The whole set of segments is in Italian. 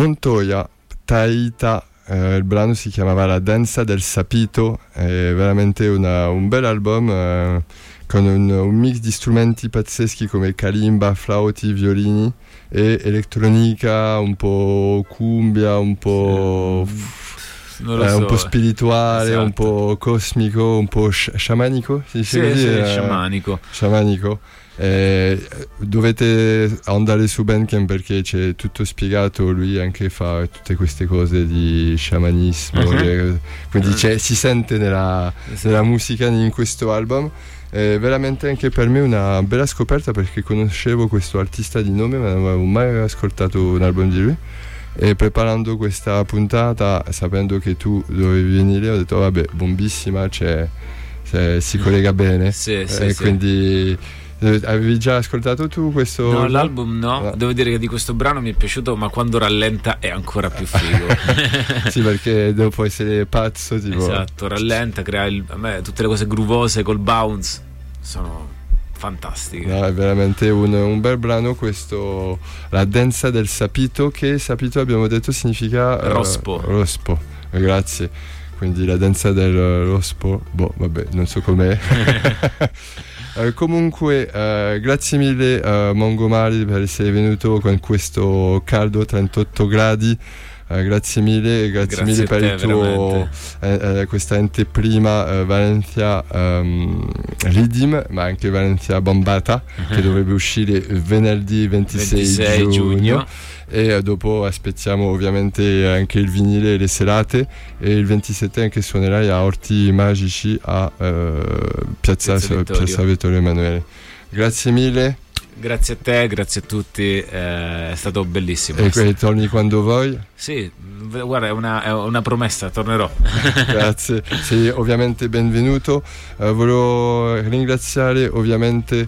Montoya Taita. Il brano si chiamava La danza del sapito, è veramente un bel album con un mix di strumenti pazzeschi come kalimba, flauti, violini e elettronica, un po' cumbia, un po', un po' spirituale, esatto. Un po' cosmico, un po' sciamanico, si dice così? Sciamanico. Dovete andare su Bandcamp perché c'è tutto spiegato, lui anche fa tutte queste cose di sciamanismo, quindi si sente nella musica in questo album. Veramente anche per me una bella scoperta, perché conoscevo questo artista di nome ma non avevo mai ascoltato un album di lui, e preparando questa puntata, sapendo che tu dovevi venire, ho detto vabbè, bombissima, si collega bene, quindi avevi già ascoltato tu questo? No, l'album no. Devo dire che di questo brano mi è piaciuto, ma quando rallenta è ancora più figo. Sì, perché dopo essere pazzo tipo... Esatto, rallenta, crea a me tutte le cose groovose col bounce sono fantastiche. No, è veramente un bel brano questo, La danza del sapito, che sapito abbiamo detto significa rospo, grazie. Quindi la danza del rospo, vabbè, non so com'è. Comunque grazie mille Mongomali per essere venuto con questo caldo 38 gradi, grazie mille, grazie mille per il tuo questa anteprima Valencia Ridim, ma anche Valencia Bombata, che dovrebbe uscire venerdì 26 giugno. E dopo aspettiamo ovviamente anche il vinile e le serate, e il 27 anche suonerai a Orti Magici a Piazza Vittorio Emanuele. Grazie mille. Grazie a te, grazie a tutti, è stato bellissimo. E torni quando vuoi? Sì, guarda, è una promessa, tornerò. Grazie, sì, ovviamente benvenuto. Volevo ringraziare ovviamente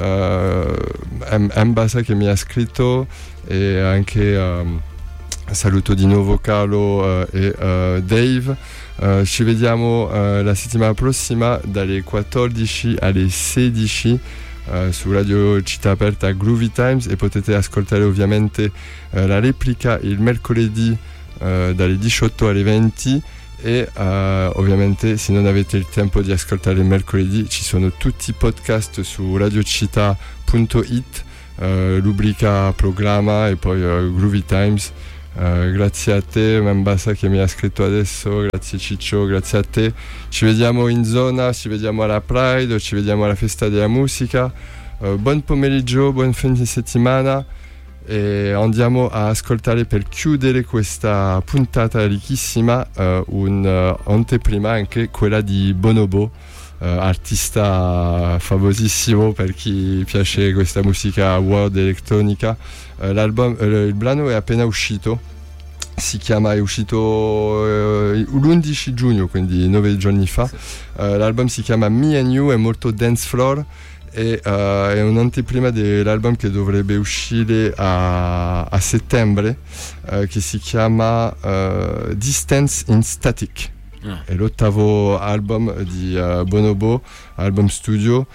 Mbasa che mi ha scritto, e anche saluto di nuovo Carlo e Dave. Ci vediamo la settimana prossima dalle 14 alle 16 su Radio Città Aperta Groovy Times, e potete ascoltare ovviamente la replica il mercoledì dalle 18 alle 20, e ovviamente se non avete il tempo di ascoltare il mercoledì ci sono tutti i podcast su radiocittà.it, rubrica programma, e poi Groovy Times. Grazie a te Mambasa che mi ha scritto adesso, grazie Ciccio, grazie a te. Ci vediamo in zona, ci vediamo alla Pride, ci vediamo alla festa della musica. Buon pomeriggio, buon fine settimana, e andiamo a ascoltare, per chiudere questa puntata ricchissima, un'anteprima anche quella di Bonobo, artista famosissimo per chi piace questa musica world elettronica. Il brano è appena uscito, è uscito l'11 giugno, quindi 9 giorni fa. L'album si chiama Me and You, è molto dance floor, e è un'anteprima dell'album che dovrebbe uscire a settembre, che si chiama Distance in Static. È l'ottavo album di Bonobo, album studio,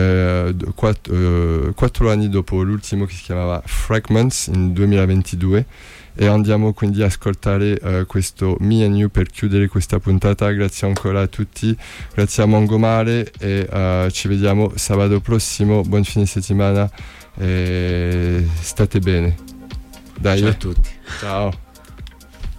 4 anni dopo l'ultimo che si chiamava Fragments in 2022, e andiamo quindi a ascoltare questo Me and You per chiudere questa puntata. Grazie ancora a tutti, grazie a Mongomare, e ci vediamo sabato prossimo. Buon fine settimana e state bene. Dai. Ciao a tutti. Ciao.